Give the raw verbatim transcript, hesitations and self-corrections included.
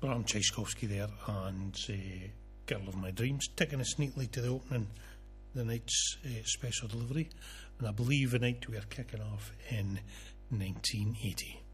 Bram Tchaikovsky there, and uh, Girl of My Dreams, taking us neatly to the opening, the night's uh, special delivery. And I believe the night we are kicking off in nineteen eighty.